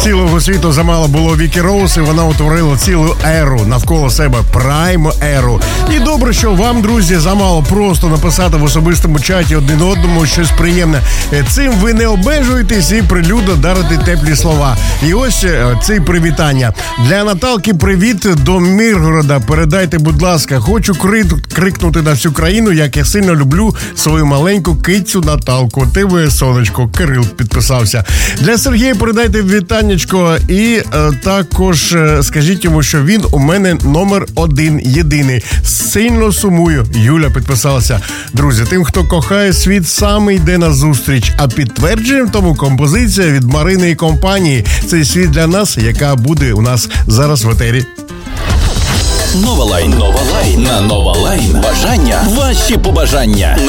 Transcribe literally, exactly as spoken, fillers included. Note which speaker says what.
Speaker 1: цілого світу замало було Вікі Роуз, і вона утворила цілу еру навколо себе, прайм-еру. І добре, що вам, друзі, замало просто написати в особистому чаті один одному щось приємне. Цим ви не обмежуєтесь і прилюдно дарите теплі слова. І ось ці привітання. Для Наталки привіт до Миргорода. Передайте, будь ласка, хочу кри- крикнути на всю країну, як я сильно люблю свою маленьку кицю Наталку. Ти ви, сонечко, Кирил підписався. Для Сергія передайте вітаннячко і е, також е, скажіть йому, що він у мене номер один, єдиний. Сильно сумую. Юля підписалася. Друзі, тим, хто кохає світ, саме йде на зустріч. А підтвердженням тому композиція від Марини і компанії. Цей світ для нас, яка буде у нас зараз в етері.
Speaker 2: Нова Лайн. Нова Лайн. На Нова Лайн. Бажання. Ваші побажання.